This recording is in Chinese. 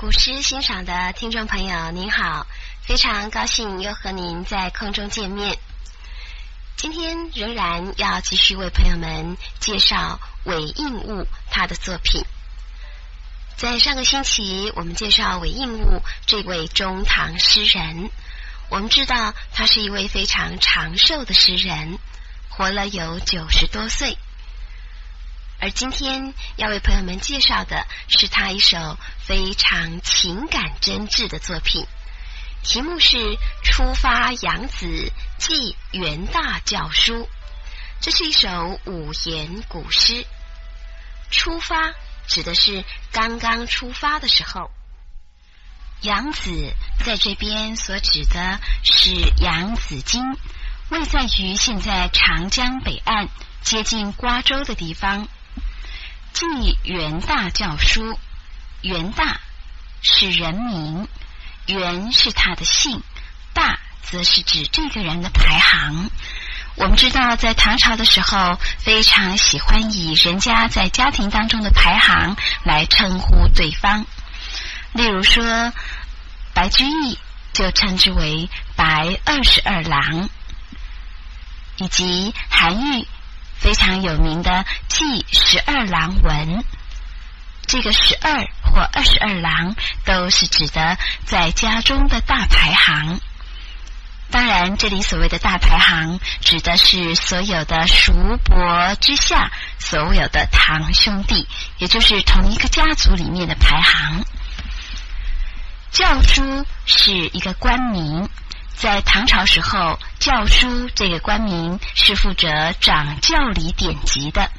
古诗欣赏的听众朋友您好，非常高兴又和您在空中见面。今天仍然要继续为朋友们介绍韦应物他的作品。在上个星期我们介绍韦应物这位中唐诗人，我们知道他是一位非常长寿的诗人，活了有90多岁。而今天要为朋友们介绍的是他一首非常情感真挚的作品，题目是《出发扬子寄元大教书》。这是一首五言古诗。出发指的是刚刚出发的时候，扬子在这边所指的是扬子津，位在于现在长江北岸接近瓜州的地方。寄元大教书，元大是人名，元是他的姓，大则是指这个人的排行。我们知道在唐朝的时候非常喜欢以人家在家庭当中的排行来称呼对方，例如说白居易就称之为白22郎，以及韩愈非常有名的寄12郎文。这个12或22郎都是指的在家中的大排行。当然这里所谓的大排行指的是所有的叔伯之下所有的堂兄弟，也就是同一个家族里面的排行。教书是一个官名，在唐朝时候教书这个官名是负责掌教理典籍的。